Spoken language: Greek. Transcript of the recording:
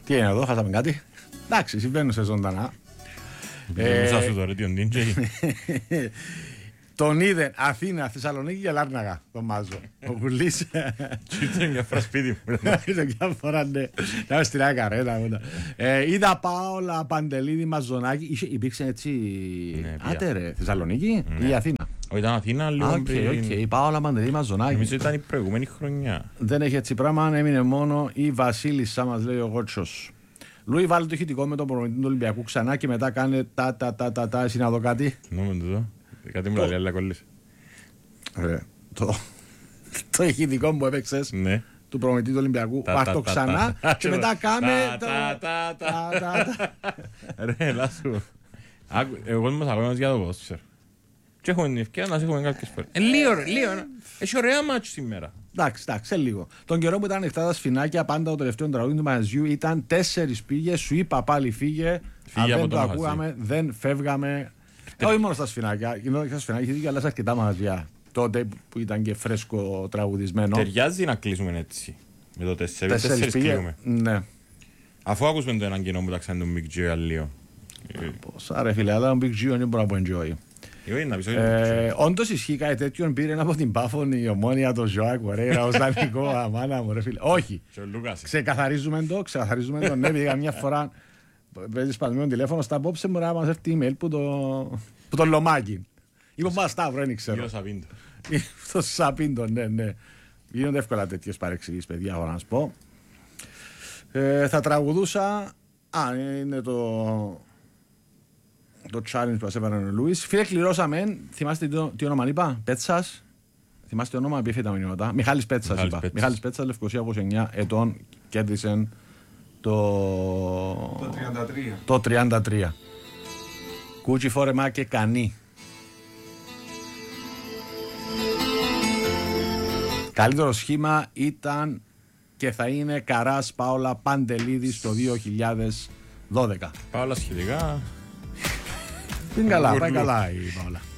Τι είναι εδώ, χάσαμε κάτι. Εντάξει, συμβαίνουν σε ζωντανά. Σα σου τώρα, τι ο DJ. Τον είδε Αθήνα, Θεσσαλονίκη και Λάρναγα. Τον Μάζο. Ο Γουλής. Ήταν μια φορά σπίτι μου. Ήταν μια φορά, ναι. Να στην Άκαρα. Είδα Πάολα Παντελίδη Μαζονάκη. Υπήρξε έτσι. Άτε ρε, Θεσσαλονίκη ή Αθήνα. Ήταν Αθήνα λίγο πριν. Πάολα Παντελίδη Μαζονάκη. Νομίζω ήταν η προηγούμενη χρονιά. Δεν έχει έτσι πράγμα, έμεινε μόνο η Βασίλισσα, μας λέει ο Γότσος. Λούι, βάλει το ηχητικό με τον προμηθευτή του Ολυμπιακού ξανά και μετά κάνε τα. Εσύ να δω κάτι. Νόμιζα. Κάτι μου λέει, αλλά κολλήσε. Το ηχητικό που έπαιξες του προμηθευτή του Ολυμπιακού. Πάρ' το ξανά και μετά κάνε Ρε, λάσου. Εγώ είμαι αγώνας για το ποδόσφαιρο. Και έχουμε την ευκαιρία να έχουμε κάποιες φορές. Λίγο. Έχει ωραία μάτσο σήμερα. Εντάξει, σε λίγο. Τον καιρό που ήταν ανοιχτά τα σφινάκια, πάντα το τελευταίο τραγούδι του μαγαζιού ήταν 4 πήγε. Σου είπα πάλι φύγε. Αν δεν το ακούγαμε, δεν φεύγαμε. Όχι μόνο στα σφινάκια. Γινόταν και στα σφινάκια, είχε αλλά σε αρκετά μαγαζιά. Τότε που ήταν και φρέσκο τραγουδισμένο. Ταιριάζει να κλείσουμε έτσι. Με το 4 πήγε. Ναι. Αφού ακούσουμε το έναν κοινό που ταξάνε τον Big Gio λίγο. Πώς άρα φίλε, αλλά τον Big Gio δεν μπορεί να πω enjoy. Όντως ισχύει κάτι τέτοιο, πήρε από την Πάφων η Ομόνια το Ζωά Κορέιρα ως δανεικό αμάνα μου ρε φίλε. Όχι, ξεκαθαρίζουμε το, ναι, πήγα μια φορά παίζει σπασμένο τηλέφωνο στα απόψε μου να μας έρθει email που το Λομάκι. Είπα μα Σταύρο, δεν ξέρω. Το Σαπίντο, ναι. Γίνονται εύκολα τέτοιες παρεξηγήσεις παιδιά, έχω να σας πω. Θα τραγουδούσα, είναι το challenge που μας έβαλε ο Λούις. Φίλε, κληρώσαμε. Θυμάστε τι όνομα είπα, Πέτσας. Θυμάστε όνομα, πήγε τα μηνύματα. Μιχάλης Πέτσας είπα. Μιχάλης Πέτσας, Λευκοσία, 29 ετών, κέρδισε το 33. Κούτσι φόρεμα και κανεί. Καλύτερο σχήμα ήταν και θα είναι Καράς Πάολα Παντελίδης το 2012. Πάολα σχετικά. Είναι καλά, πάει καλά η Πάολα.